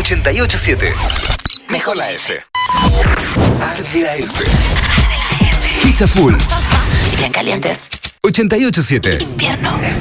88.7. Mejor la F. Arde la F. Pizza Full. Bien calientes. 88.7. Invierno.